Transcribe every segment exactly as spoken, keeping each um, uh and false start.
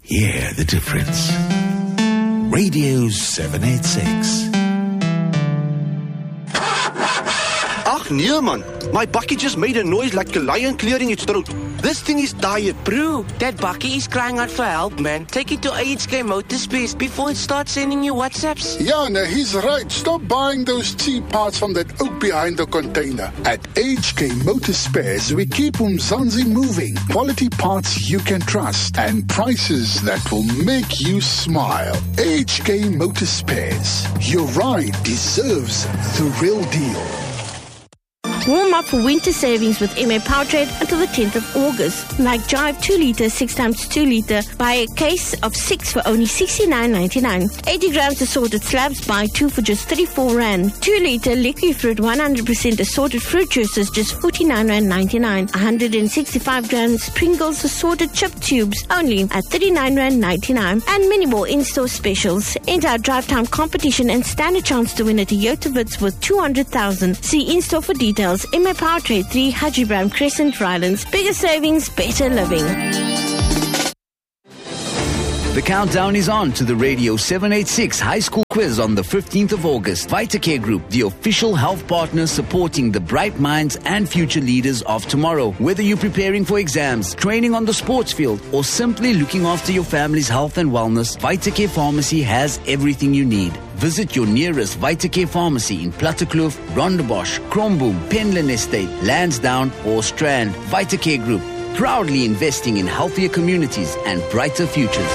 Hear the difference. Radio seven eighty-six. Ach nee man, my bakkie just made a noise like a lion clearing its throat. This thing is tired. Bro, that bakkie is crying out for help, man. Take it to H K Motorspace before it starts sending you WhatsApps. Yeah, no, he's right. Stop buying those cheap parts from that oak behind the container. At H K Motorspace, we keep Umzansi moving. Quality parts you can trust and prices that will make you smile. H K Motorspace. Your ride deserves the real deal. Warm up for winter savings with M A Powertrade until the tenth of August. Like Jive two litre, six times two litre, buy a case of six for only sixty-nine ninety-nine. eighty grams assorted slabs, buy two for just thirty-four rand. two litre liquid fruit, one hundred percent assorted fruit juices, just forty-nine rand ninety-nine. one hundred sixty-five grams Pringles assorted chip tubes, only at thirty-nine rand ninety-nine. And many more in-store specials. Enter our drive time competition and stand a chance to win a Toyota Vitz worth two hundred thousand. See in-store for details. M A Powertrade, three Haji Brown Crescent, Rylands. Bigger savings, better living. The countdown is on to the Radio seven eighty-six High School Quiz on the fifteenth of August. VitaCare Group, the official health partner supporting the bright minds and future leaders of tomorrow. Whether you're preparing for exams, training on the sports field, or simply looking after your family's health and wellness, VitaCare Pharmacy has everything you need. Visit your nearest VitaCare pharmacy in Plattekloof, Rondebosch, Kromboom, Penland Estate, Lansdowne or Strand. VitaCare Group, proudly investing in healthier communities and brighter futures.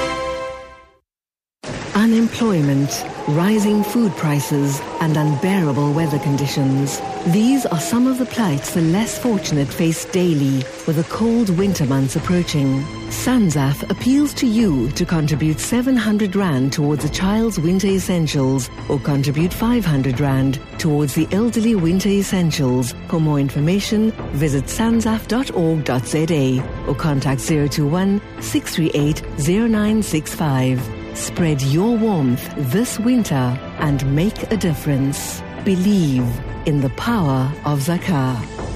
Unemployment, rising food prices, and unbearable weather conditions. These are some of the plights the less fortunate face daily with the cold winter months approaching. SANZAF appeals to you to contribute seven hundred rand towards a child's winter essentials or contribute five hundred rand towards the elderly winter essentials. For more information, visit sanzaf dot org dot z a or contact zero two one, six three eight, zero nine six five. Spread your warmth this winter and make a difference. Believe in the power of Zakar.